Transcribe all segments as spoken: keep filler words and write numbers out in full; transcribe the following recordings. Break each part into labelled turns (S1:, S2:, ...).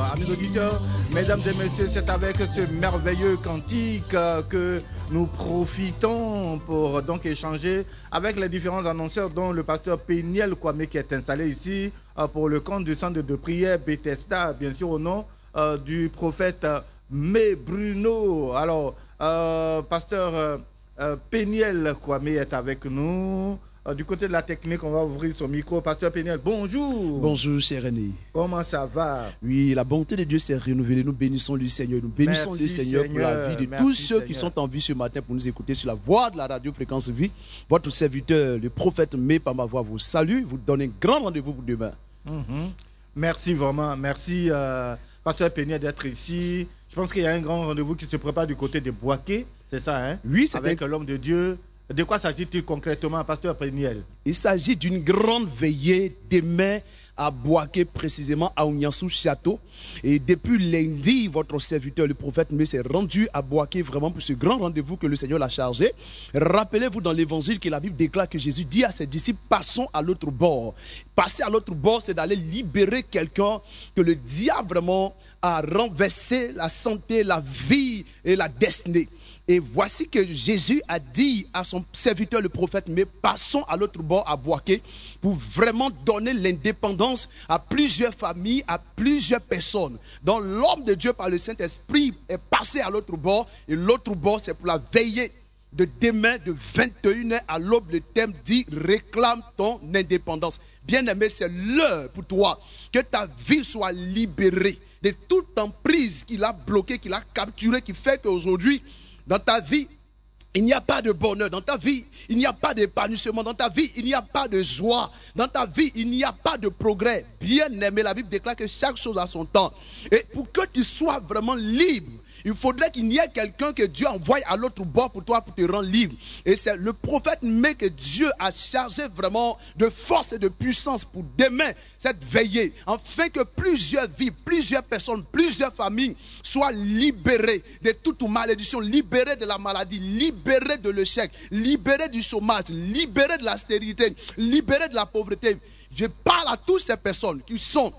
S1: Amis auditeurs, mesdames et messieurs, c'est avec ce merveilleux cantique que nous profitons pour donc échanger avec les différents annonceurs, dont le pasteur Péniel Kwame qui est installé ici pour le compte du centre de prière Bethesda, bien sûr au nom euh, du prophète Mé Bruno. Alors, euh, pasteur euh, euh, Péniel Kwame est avec nous. Euh, du côté de la technique, on va ouvrir son micro. Pasteur Péniel, bonjour.
S2: Bonjour, cher René.
S1: Comment ça va?
S2: Oui, la bonté de Dieu s'est renouvelée. Nous bénissons le Seigneur. Nous bénissons
S1: Merci,
S2: le Seigneur,
S1: Seigneur
S2: pour la vie de
S1: Merci,
S2: tous ceux
S1: Seigneur.
S2: qui sont en vie ce matin pour nous écouter sur la voie de la radio Fréquence Vie. Votre serviteur, le prophète Mé par ma voix, vous salue. Vous donne un grand rendez-vous pour demain.
S1: Mm-hmm. Merci vraiment. Merci, euh, pasteur Péniel, d'être ici. Je pense qu'il y a un grand rendez-vous qui se prépare du côté de Boaké. C'est ça, hein?
S2: Oui, c'est
S1: avec
S2: un...
S1: l'homme de Dieu. De quoi s'agit-il concrètement, pasteur Péniel?
S2: Il s'agit d'une grande veillée demain à Boaké, précisément à Ouniansou Château. Et depuis lundi, votre serviteur, le prophète Mé, s'est rendu à Boaké vraiment pour ce grand rendez-vous que le Seigneur l'a chargé. Rappelez-vous dans l'évangile que la Bible déclare que Jésus dit à ses disciples, passons à l'autre bord. Passer à l'autre bord, c'est d'aller libérer quelqu'un que le diable vraiment a renversé la santé, la vie et la destinée. Et voici que Jésus a dit à son serviteur, le prophète, mais passons à l'autre bord, à Boaké, pour vraiment donner l'indépendance à plusieurs familles, à plusieurs personnes. Donc l'homme de Dieu, par le Saint-Esprit, est passé à l'autre bord. Et l'autre bord, c'est pour la veillée de demain, de vingt et une heures à l'aube. Le thème dit, réclame ton indépendance. Bien-aimé, c'est l'heure pour toi que ta vie soit libérée de toute emprise qui l'a bloquée, qui l'a capturée, qui fait qu'aujourd'hui, dans ta vie, il n'y a pas de bonheur. Dans ta vie, il n'y a pas d'épanouissement. Dans ta vie, il n'y a pas de joie. Dans ta vie, il n'y a pas de progrès. Bien aimé, la Bible déclare que chaque chose a son temps. Et pour que tu sois vraiment libre, il faudrait qu'il y ait quelqu'un que Dieu envoie à l'autre bord pour toi, pour te rendre libre. Et c'est le prophète Mé que Dieu a chargé vraiment de force et de puissance pour demain, cette veillée, afin que plusieurs vies, plusieurs personnes, plusieurs familles soient libérées de toute malédiction, libérées de la maladie, libérées de l'échec, libérées du chômage, libérées de la stérilité, libérées de la pauvreté. Je parle à toutes ces personnes qui sont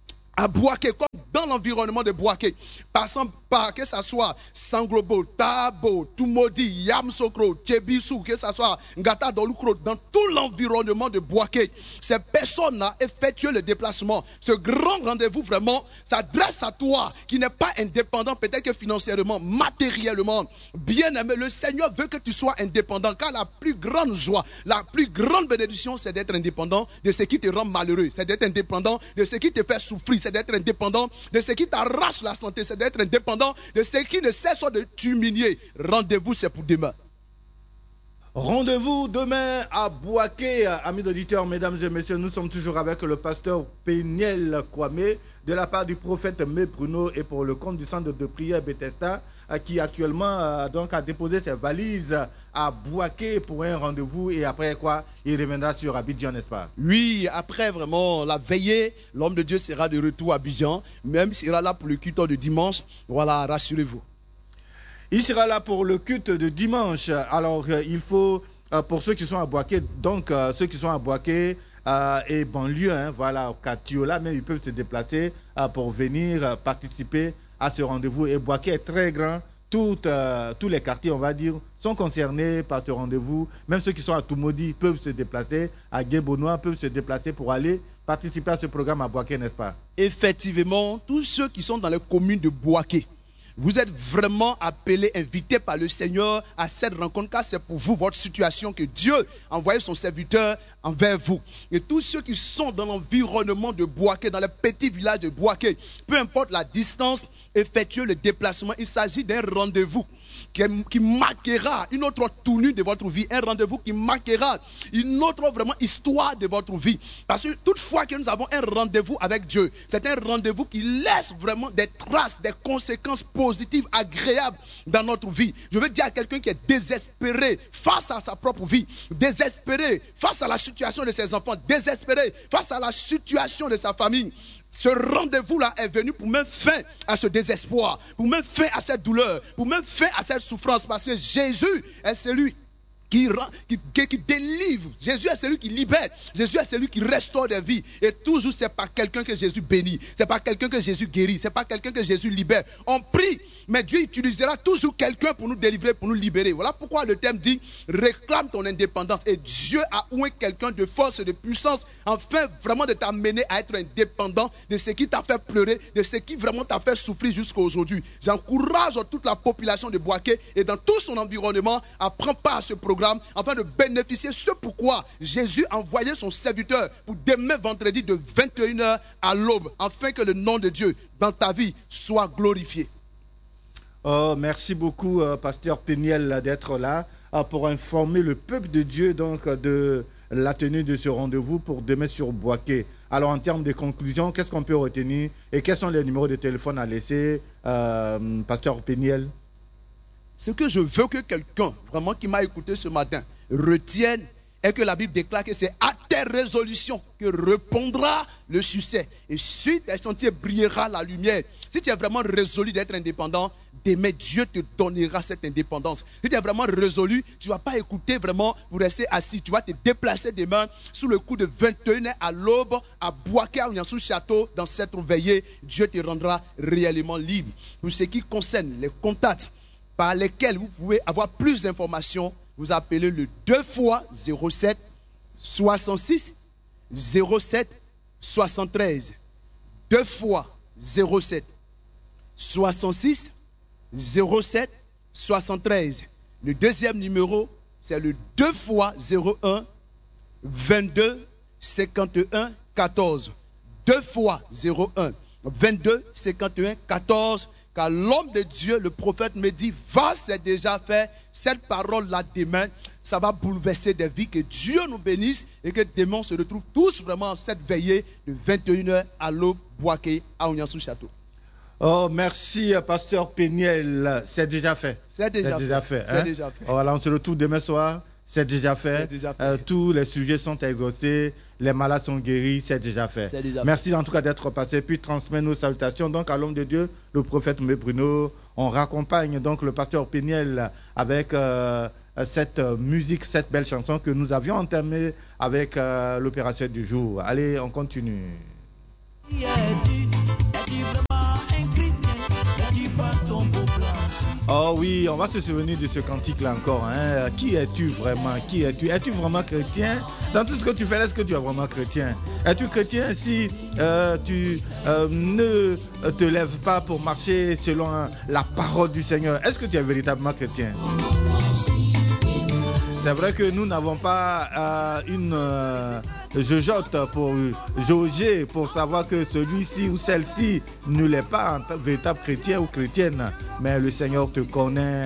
S2: à Boaké, comme dans l'environnement de Boaké, passant par, que ce soit Sanglobo, Tabo, Tumodi, Yamsokro, Tchébissou, que ce soit Ngata Dolukro, dans tout l'environnement de Boaké, ces personnes ont effectué le déplacement. Ce grand rendez-vous vraiment s'adresse à toi qui n'est pas indépendant, peut-être que financièrement, matériellement. Bien aimé, le Seigneur veut que tu sois indépendant, car la plus grande joie, la plus grande bénédiction, c'est d'être indépendant de ce qui te rend malheureux, c'est d'être indépendant de ce qui te fait souffrir, c'est d'être indépendant de ce qui t'arrache la santé, c'est d'être indépendant de ce qui ne cesse de t'humilier. Rendez-vous, c'est pour demain.
S1: Rendez-vous demain à Boaké, amis auditeurs, mesdames et messieurs. Nous sommes toujours avec le pasteur Péniel Kwame de la part du prophète Mé Bruno et pour le compte du centre de prière Bethesda qui actuellement donc a déposé ses valises à Boaké pour un rendez-vous et après quoi il reviendra sur Abidjan, n'est-ce pas?
S2: Oui, après vraiment la veillée, l'homme de Dieu sera de retour à Abidjan, même s'il sera là pour le culte de dimanche. Voilà, rassurez-vous.
S1: Il sera là pour le culte de dimanche. Alors, euh, il faut, euh, pour ceux qui sont à Boaké, donc euh, ceux qui sont à Boaké euh, et banlieue, hein, voilà, au Katiola, même ils peuvent se déplacer euh, pour venir euh, participer à ce rendez-vous. Et Boaké est très grand. Tout, euh, tous les quartiers, on va dire, sont concernés par ce rendez-vous. Même ceux qui sont à Tumodi peuvent se déplacer, à Guébonois peuvent se déplacer pour aller participer à ce programme à Boaké, n'est-ce pas?
S2: Effectivement, tous ceux qui sont dans les communes de Boaké, vous êtes vraiment appelés, invités par le Seigneur à cette rencontre, car c'est pour vous, votre situation, que Dieu a envoyé son serviteur envers vous. Et tous ceux qui sont dans l'environnement de Boaké, dans les petits villages de Boaké, peu importe la distance, effectuez le déplacement. Il s'agit d'un rendez-vous qui, qui marquera une autre tournure de votre vie, un rendez-vous qui marquera une autre vraiment histoire de votre vie. Parce que toutefois que nous avons un rendez-vous avec Dieu, c'est un rendez-vous qui laisse vraiment des traces, des conséquences positives, agréables dans notre vie. Je veux dire à quelqu'un qui est désespéré face à sa propre vie, désespéré face à la situation de ses enfants, désespéré face à la situation de sa famille. Ce rendez-vous-là est venu pour mettre fin à ce désespoir, pour mettre fin à cette douleur, pour mettre fin à cette souffrance, parce que Jésus est celui Qui, rend, qui, qui, qui délivre. Jésus est celui qui libère. Jésus est celui qui restaure des vies. Et toujours, ce n'est pas quelqu'un que Jésus bénit. Ce n'est pas quelqu'un que Jésus guérit. Ce n'est pas quelqu'un que Jésus libère. On prie, mais Dieu utilisera toujours quelqu'un pour nous délivrer, pour nous libérer. Voilà pourquoi le thème dit, réclame ton indépendance. Et Dieu a oué quelqu'un de force et de puissance, afin vraiment de t'amener à être indépendant de ce qui t'a fait pleurer, de ce qui vraiment t'a fait souffrir jusqu'à aujourd'hui. J'encourage toute la population de Boaké et dans tout son environnement à prendre part à ce programme, afin de bénéficier ce pourquoi Jésus a envoyé son serviteur pour demain vendredi de vingt et une heures à l'aube, afin que le nom de Dieu dans ta vie soit glorifié.
S1: Oh, merci beaucoup, euh, pasteur Péniel, d'être là euh, pour informer le peuple de Dieu donc, de la tenue de ce rendez-vous pour demain sur Boaké. Alors, en termes de conclusion, qu'est-ce qu'on peut retenir et quels sont les numéros de téléphone à laisser, euh, pasteur Péniel?
S2: Ce que je veux que quelqu'un, vraiment qui m'a écouté ce matin, retienne, est que la Bible déclare que c'est à tes résolutions que répondra le succès. Et sur tes sentiers brillera la lumière. Si tu es vraiment résolu d'être indépendant, demain Dieu te donnera cette indépendance. Si tu es vraiment résolu, tu ne vas pas écouter vraiment pour rester assis. Tu vas te déplacer demain sous le coup de vingt et une heures à l'aube, à Boaké, à Ouniansou Château, dans cette veillée. Dieu te rendra réellement libre. Pour ce qui concerne les contacts par lesquels vous pouvez avoir plus d'informations, vous appelez le deux fois zéro sept soixante-six zéro sept soixante-treize. deux fois zéro sept soixante-six zéro sept soixante-treize. Le deuxième numéro, c'est le deux fois zéro un vingt-deux cinquante et un quatorze. deux fois zéro un vingt-deux cinquante et un quatorze. Car l'homme de Dieu, le prophète, me dit, va, c'est déjà fait. Cette parole-là, demain, ça va bouleverser des vies. Que Dieu nous bénisse et que demain, on se retrouve tous vraiment en cette veillée de vingt et une heures à l'aube, Boaké, à Ouniansou Château.
S1: Oh, merci, pasteur Péniel. C'est déjà fait.
S2: C'est déjà,
S1: déjà fait.
S2: fait.
S1: hein?
S2: déjà fait.
S1: Oh, voilà, on se retrouve demain soir. C'est déjà fait.
S2: déjà fait.
S1: Euh, tous les sujets sont exaucés. Les malades sont guéris. C'est déjà fait.
S2: Déjà
S1: merci
S2: fait.
S1: en tout cas d'être passé. Puis transmet nos salutations donc à l'homme de Dieu, le prophète Mé Bruno. On raccompagne donc le pasteur Péniel avec euh, cette musique, cette belle chanson que nous avions entamée avec euh, l'opération du jour. Allez, on continue. Oh oui, on va se souvenir de ce cantique-là encore. Hein. Qui es-tu vraiment? Qui es-tu? Es-tu vraiment chrétien? Dans tout ce que tu fais, est-ce que tu es vraiment chrétien? Es-tu chrétien si euh, tu euh, ne te lèves pas pour marcher selon la parole du Seigneur? Est-ce que tu es véritablement chrétien? C'est vrai que nous n'avons pas euh, une euh, jugeote pour jauger, pour savoir que celui-ci ou celle-ci ne l'est pas un véritable chrétien ou chrétienne. Mais le Seigneur te connaît.